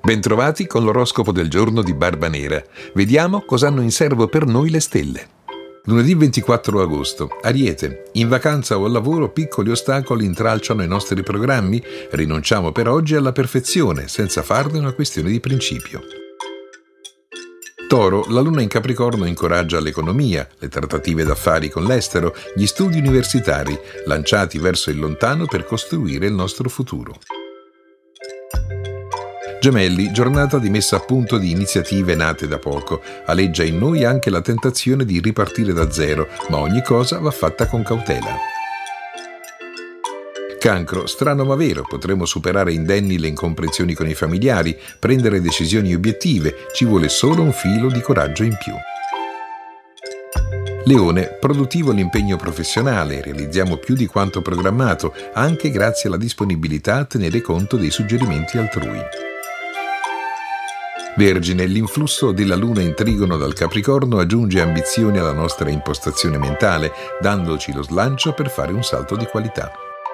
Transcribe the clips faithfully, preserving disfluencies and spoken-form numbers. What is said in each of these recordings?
Bentrovati con l'oroscopo del giorno di Barbanera. Vediamo cosa hanno in serbo per noi le stelle. Lunedì ventiquattro agosto. Ariete. In vacanza o al lavoro piccoli ostacoli intralciano i nostri programmi. Rinunciamo per oggi alla perfezione, senza farne una questione di principio. Toro. La luna in Capricorno incoraggia l'economia, le trattative d'affari con l'estero, gli studi universitari, lanciati verso il lontano per costruire il nostro futuro. Gemelli, giornata di messa a punto di iniziative nate da poco. Aleggia in noi anche la tentazione di ripartire da zero, ma ogni cosa va fatta con cautela. Cancro, strano ma vero, potremo superare indenni le incomprensioni con i familiari, prendere decisioni obiettive, ci vuole solo un filo di coraggio in più. Leone, produttivo l'impegno professionale, realizziamo più di quanto programmato, anche grazie alla disponibilità a tenere conto dei suggerimenti altrui. Vergine, l'influsso della luna in trigono dal Capricorno aggiunge ambizioni alla nostra impostazione mentale, dandoci lo slancio per fare un salto di qualità.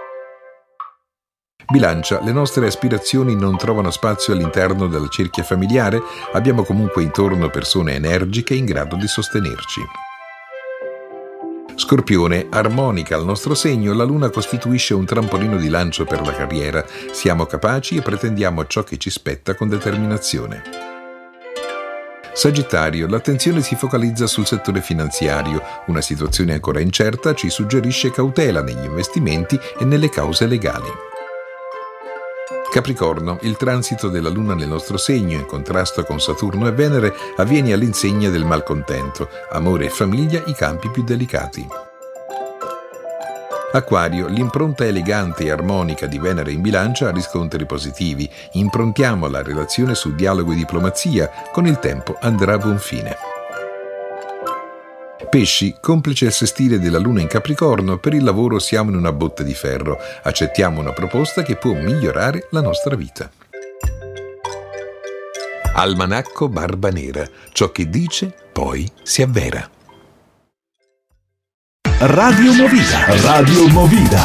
Bilancia, le nostre aspirazioni non trovano spazio all'interno della cerchia familiare, abbiamo comunque intorno persone energiche in grado di sostenerci. Scorpione, armonica al nostro segno, la luna costituisce un trampolino di lancio per la carriera, siamo capaci e pretendiamo ciò che ci spetta con determinazione. Sagittario, l'attenzione si focalizza sul settore finanziario, una situazione ancora incerta ci suggerisce cautela negli investimenti e nelle cause legali. Capricorno, il transito della luna nel nostro segno, in contrasto con Saturno e Venere, avviene all'insegna del malcontento, amore e famiglia i campi più delicati. Acquario, l'impronta elegante e armonica di Venere in Bilancia ha riscontri positivi, improntiamo la relazione su dialogo e diplomazia, con il tempo andrà a buon fine. Pesci, complice il sestile della luna in Capricorno, per il lavoro siamo in una botte di ferro, accettiamo una proposta che può migliorare la nostra vita. Almanacco Barbanera, ciò che dice poi si avvera. Radio Movida, Radio Movida.